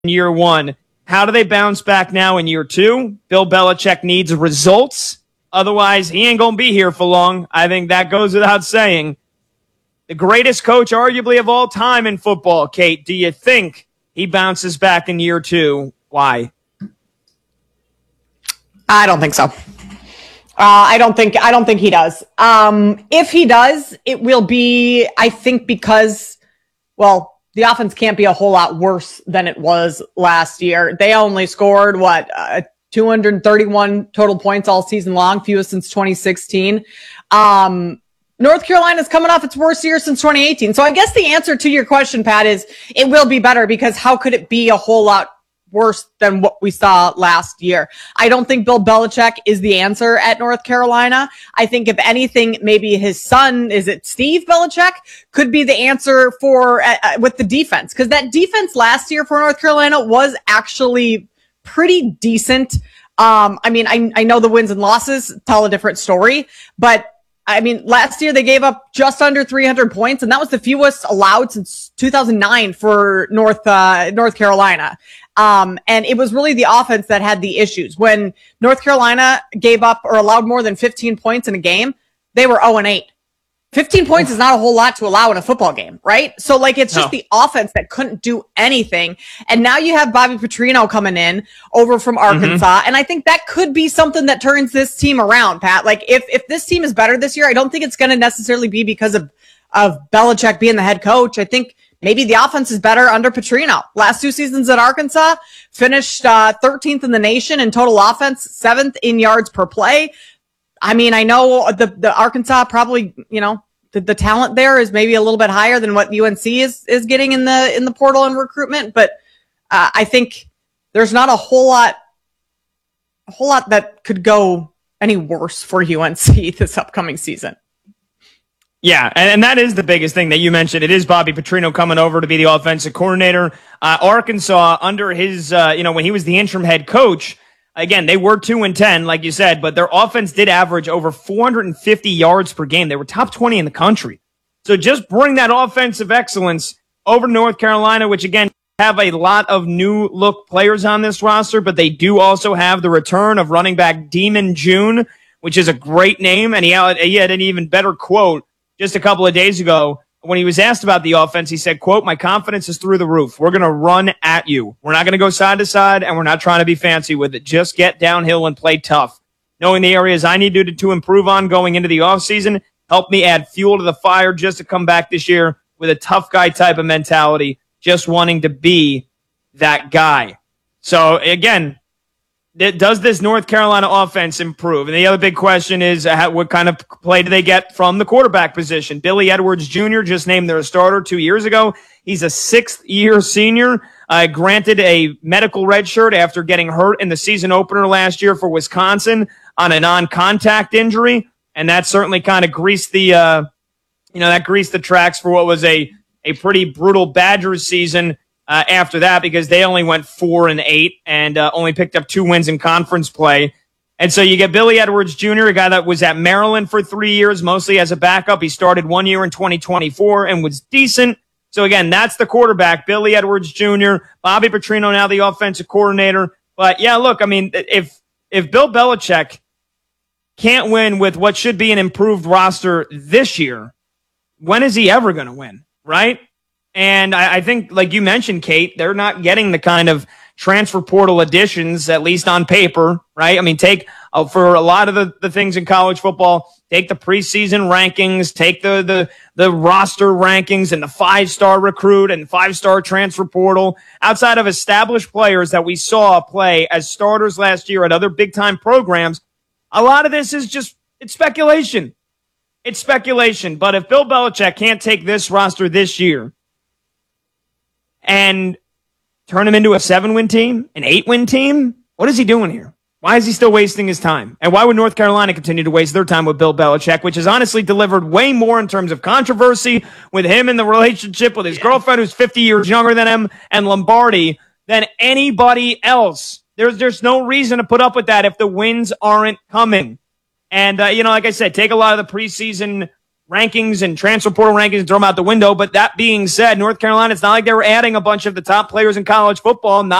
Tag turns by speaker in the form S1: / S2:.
S1: year one. How do they bounce back now in year two? Bill Belichick needs results. Otherwise, he ain't going to be here for long. I think that goes without saying. The greatest coach, arguably, of all time in football, Kate. Do you think he bounces back in year two? Why?
S2: I don't think so. I don't think he does. If he does, it will be, I think, because, well, the offense can't be a whole lot worse than it was last year. They only scored, 231 total points all season long, fewest since 2016. North Carolina's coming off its worst year since 2018. So I guess the answer to your question, Pat, is it will be better, because how could it be a whole lot worse than what we saw last year? I don't think Bill Belichick is the answer at North Carolina. I think, if anything, maybe his son, is it Steve Belichick, could be the answer for with the defense, because that defense last year for North Carolina was actually pretty decent. I mean, I know the wins and losses tell a different story, but I mean, last year they gave up just under 300 points, and that was the fewest allowed since 2009 for North Carolina. And it was really the offense that had the issues. When North Carolina gave up or allowed more than 15 points in a game, they were 0-8. 15 points is not a whole lot to allow in a football game, right? So, it's just the offense that couldn't do anything. And now you have Bobby Petrino coming in over from Arkansas. And I think that could be something that turns this team around, Pat. If this team is better this year, I don't think it's going to necessarily be because of Belichick being the head coach. I think maybe the offense is better under Petrino. Last two seasons at Arkansas, finished 13th in the nation in total offense, 7th in yards per play. I mean, I know the Arkansas probably, the talent there is maybe a little bit higher than what UNC is getting in the portal and recruitment, but I think there's not a whole lot that could go any worse for UNC this upcoming season.
S1: Yeah, and that is the biggest thing that you mentioned. It is Bobby Petrino coming over to be the offensive coordinator. Arkansas, under his, when he was the interim head coach, again, they were 2-10, like you said, but their offense did average over 450 yards per game. They were top 20 in the country. So just bring that offensive excellence over to North Carolina, which, again, have a lot of new look players on this roster, but they do also have the return of running back Demon June, which is a great name. And he had an even better quote just a couple of days ago. When he was asked about the offense, he said, quote, "My confidence is through the roof. We're going to run at you. We're not going to go side to side, and we're not trying to be fancy with it. Just get downhill and play tough. Knowing the areas I need to improve on going into the offseason, help me add fuel to the fire just to come back this year with a tough guy type of mentality, just wanting to be that guy." So, again, does this North Carolina offense improve? And the other big question is, what kind of play do they get from the quarterback position? Billy Edwards Jr. just named their starter 2 years ago. He's a sixth-year senior, granted a medical red shirt after getting hurt in the season opener last year for Wisconsin on a non-contact injury. And that certainly kind of greased the tracks for what was a pretty brutal Badgers season after that, because they only went 4-8 and only picked up 2 wins in conference play. And so you get Billy Edwards Jr., a guy that was at Maryland for 3 years, mostly as a backup. He started 1 year in 2024 and was decent. So again, that's the quarterback, Billy Edwards Jr., Bobby Petrino, now the offensive coordinator. But yeah, look, I mean, if Bill Belichick can't win with what should be an improved roster this year, when is he ever going to win, right? And I think, like you mentioned, Kate, they're not getting the kind of transfer portal additions, at least on paper, right? I mean, take for a lot of the things in college football, take the preseason rankings, take the roster rankings and the 5-star recruit and 5-star transfer portal. Outside of established players that we saw play as starters last year at other big-time programs, a lot of this is just, it's speculation. It's speculation. But if Bill Belichick can't take this roster this year and turn him into a 7-win team, an 8-win team, what is he doing here? Why is he still wasting his time? And why would North Carolina continue to waste their time with Bill Belichick, which has honestly delivered way more in terms of controversy with him and the relationship with his girlfriend who's 50 years younger than him and Lombardi than anybody else? There's no reason to put up with that if the wins aren't coming. And, like I said, take a lot of the preseason rankings and transfer portal rankings and throw them out the window. But that being said, North Carolina, it's not like they were adding a bunch of the top players in college football.